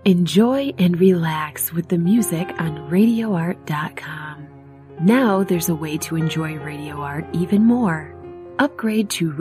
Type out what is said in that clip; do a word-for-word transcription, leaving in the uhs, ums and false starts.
Enjoy and relax with the music on radio art dot com. Now there's a way to enjoy Radio Art even more. Upgrade to